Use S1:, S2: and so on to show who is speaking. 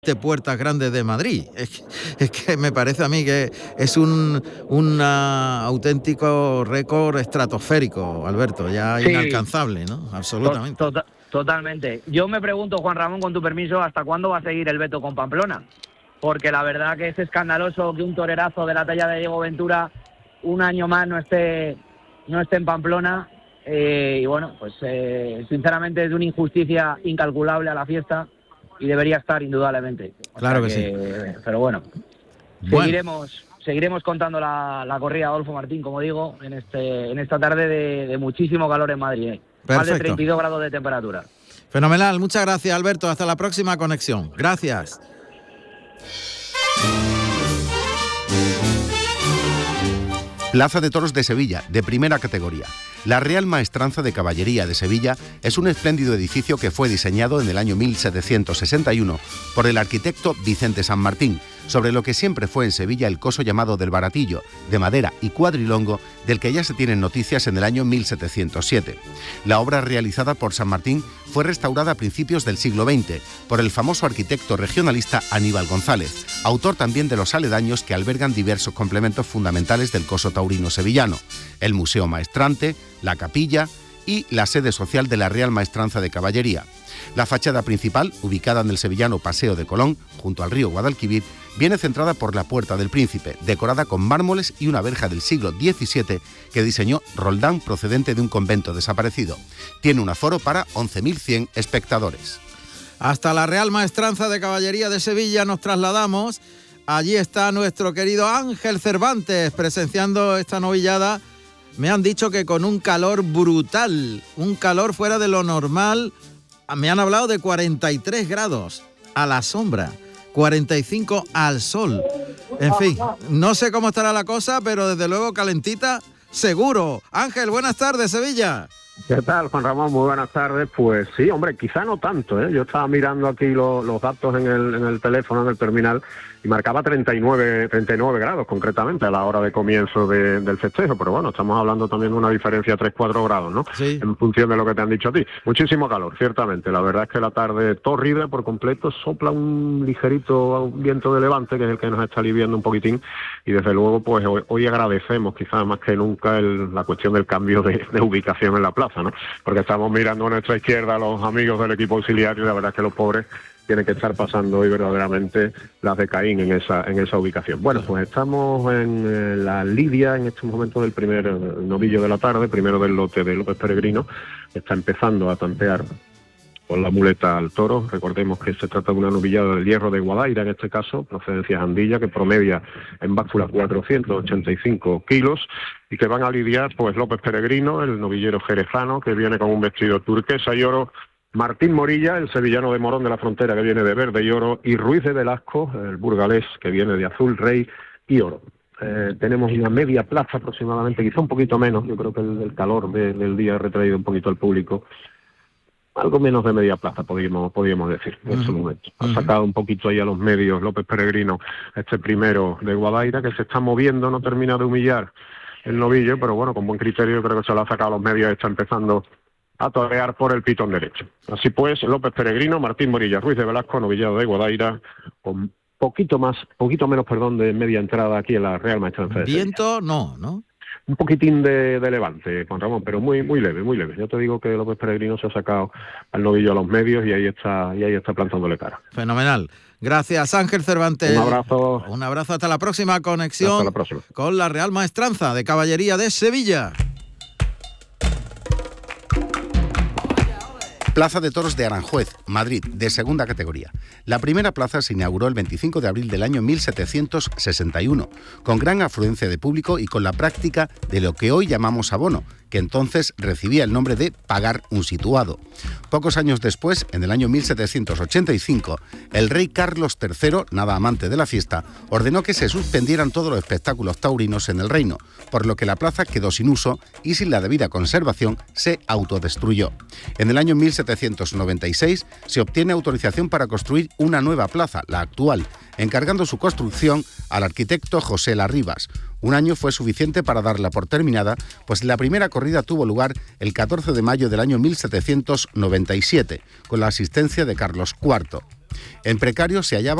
S1: puertas grandes de Madrid. Es que me parece a mí que es un auténtico récord estratosférico, Alberto, ya
S2: Sí,
S1: inalcanzable, ¿no? Absolutamente.
S2: Totalmente. Yo me pregunto, Juan Ramón, con tu permiso, ¿hasta cuándo va a seguir el veto con Pamplona? Porque la verdad que es escandaloso que un torerazo de la talla de Diego Ventura un año más no esté en Pamplona. Y bueno, pues sinceramente es de una injusticia incalculable a la fiesta y debería estar indudablemente.
S1: Claro que sí.
S2: Pero bueno, seguiremos contando la corrida de Adolfo Martín, como digo, en esta tarde de muchísimo calor en Madrid. Más de 32 grados de temperatura.
S1: Fenomenal, muchas gracias, Alberto. Hasta la próxima conexión. Gracias.
S3: Plaza de Toros de Sevilla, de primera categoría. La Real Maestranza de Caballería de Sevilla es un espléndido edificio que fue diseñado en el año 1761 por el arquitecto Vicente San Martín, sobre lo que siempre fue en Sevilla el coso llamado del Baratillo, de madera y cuadrilongo, del que ya se tienen noticias en el año 1707. La obra realizada por San Martín fue restaurada a principios del siglo XX por el famoso arquitecto regionalista Aníbal González, autor también de los aledaños que albergan diversos complementos fundamentales del coso taurino sevillano: el Museo Maestrante, la capilla y la sede social de la Real Maestranza de Caballería. La fachada principal, ubicada en el sevillano Paseo de Colón, junto al río Guadalquivir, viene centrada por la Puerta del Príncipe, decorada con mármoles y una verja del siglo XVII que diseñó Roldán, procedente de un convento desaparecido. Tiene un aforo para 11.100 espectadores.
S1: Hasta la Real Maestranza de Caballería de Sevilla nos trasladamos. Allí está nuestro querido Ángel Cervantes presenciando esta novillada. Me han dicho que con un calor brutal, un calor fuera de lo normal. Me han hablado de 43 grados a la sombra, 45 al sol. En fin, no sé cómo estará la cosa, pero desde luego calentita, seguro. Ángel, buenas tardes, Sevilla.
S4: ¿Qué tal, Juan Ramón? Muy buenas tardes. Pues sí, hombre, quizá no tanto, ¿eh? Yo estaba mirando aquí los datos en el teléfono, en el terminal, y marcaba 39 grados concretamente a la hora de comienzo del festejo, pero bueno, estamos hablando también de una diferencia de 3-4 grados, ¿no?
S1: Sí.
S4: En función de lo que te han dicho a ti. Muchísimo calor, ciertamente. La verdad es que la tarde tórrida por completo, sopla un ligerito viento de levante, que es el que nos está aliviando un poquitín, y desde luego pues hoy agradecemos quizás más que nunca la cuestión del cambio de ubicación en la plaza, ¿no? Porque estamos mirando a nuestra izquierda a los amigos del equipo auxiliar y la verdad es que los pobres tienen que estar pasando hoy verdaderamente las de Caín en esa ubicación. Bueno, pues estamos en la lidia en este momento del primer novillo de la tarde, primero del lote de López Peregrino, que está empezando a tantear con la muleta al toro. Recordemos que se trata de una novillada del Hierro de Guadaira, en este caso, procedencia Jandilla, que promedia en báscula 485 kilos, y que van a lidiar pues López Peregrino, el novillero jerezano, que viene con un vestido turquesa y oro, Martín Morilla, el sevillano de Morón de la Frontera, que viene de verde y oro, y Ruiz de Velasco, el burgalés, que viene de azul, rey y oro. Tenemos una media plaza aproximadamente, quizá un poquito menos, yo creo que el calor del día ha retraído un poquito al público, algo menos de media plaza, podríamos decir, en ese momento. Ha sacado un poquito ahí a los medios López Peregrino, este primero de Guadaira, que se está moviendo, no termina de humillar el novillo, pero bueno, con buen criterio, yo creo que se lo ha sacado a los medios y está empezando a torear por el pitón derecho. Así pues, López Peregrino, Martín Morilla, Ruiz de Velasco, novillado de Guadaira, con poquito menos de media entrada aquí en la Real Maestranza de Sevilla.
S1: Viento no, ¿no?
S4: Un poquitín de levante, Juan Ramón, pero muy leve, muy leve. Yo te digo que López Peregrino se ha sacado al novillo a los medios y ahí está plantándole cara.
S1: Fenomenal. Gracias, Ángel Cervantes.
S4: Un abrazo.
S1: Un abrazo, hasta la próxima conexión.
S4: Hasta la próxima.
S1: Con la Real Maestranza de Caballería de Sevilla.
S3: Plaza de Toros de Aranjuez, Madrid, de segunda categoría. La primera plaza se inauguró el 25 de abril del año 1761, con gran afluencia de público y con la práctica de lo que hoy llamamos abono, que entonces recibía el nombre de pagar un situado. Pocos años después, en el año 1785, el rey Carlos III, nada amante de la fiesta, ordenó que se suspendieran todos los espectáculos taurinos en el reino, por lo que la plaza quedó sin uso y sin la debida conservación se autodestruyó. En el año 1796 se obtiene autorización para construir una nueva plaza, la actual, encargando su construcción al arquitecto José Larribas. Un año fue suficiente para darla por terminada, pues la primera corrida tuvo lugar el 14 de mayo del año 1797, con la asistencia de Carlos IV. En precario se hallaba